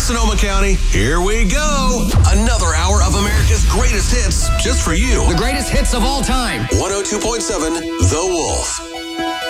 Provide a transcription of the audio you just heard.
Sonoma County, here we go. Another hour of America's greatest hits just for you. The greatest hits of all time. 102.7 The Wolf.